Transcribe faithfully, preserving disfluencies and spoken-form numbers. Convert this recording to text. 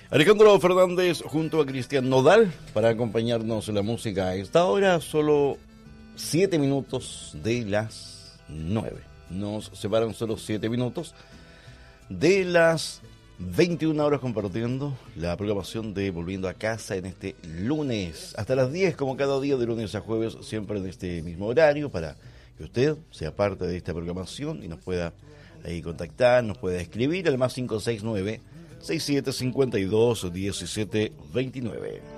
Alejandro Fernández junto a Cristian Nodal para acompañarnos en la música a esta hora. Solo siete minutos de las nueve. Nos separan solo siete minutos de las veintiuna horas, compartiendo la programación de Volviendo a Casa en este lunes. Hasta las diez, como cada día, de lunes a jueves, siempre en este mismo horario, para que usted sea parte de esta programación y nos pueda ahí contactar, nos pueda escribir al más cinco seis nueve, seis siete cinco dos, uno siete dos nueve.